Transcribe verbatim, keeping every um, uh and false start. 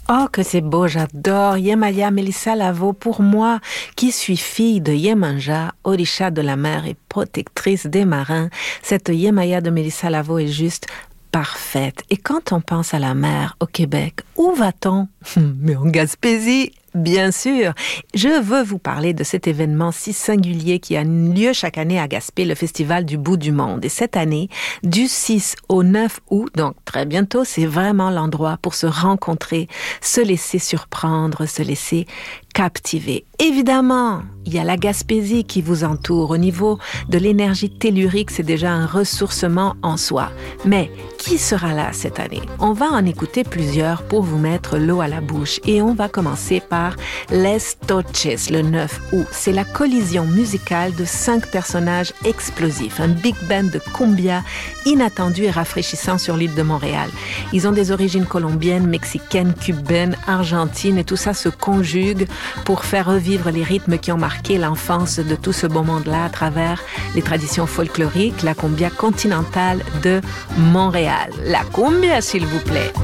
Oh, que c'est beau, j'adore. Yemaya Melissa Lavo, pour moi, qui suis fille de Yemanja, orisha de la mer et protectrice des marins. Cette Yemaya de Melissa Lavo est juste parfaite. Et quand on pense à la mer au Québec, où va-t-on? Mais en Gaspésie, bien sûr. Je veux vous parler de cet événement si singulier qui a lieu chaque année à Gaspé, le Festival du bout du monde. Et cette année, du six au neuf août, donc très bientôt, c'est vraiment l'endroit pour se rencontrer, se laisser surprendre, se laisser captiver. Évidemment, il y a la Gaspésie qui vous entoure. Au niveau de l'énergie tellurique, c'est déjà un ressourcement en soi. Mais qui sera là cette année? On va en écouter plusieurs pour vous mettre l'eau à la bouche. Et on va commencer par Les Toches, le neuf août. C'est la collision musicale de cinq personnages explosifs. Un big band de cumbia inattendu et rafraîchissant sur l'île de Montréal. Ils ont des origines colombiennes, mexicaines, cubaines, argentines et tout ça se conjugue pour faire revivre les rythmes qui ont marqué l'enfance de tout ce beau monde-là à travers les traditions folkloriques, la cumbia continentale de Montréal. La cumbia, s'il vous plaît.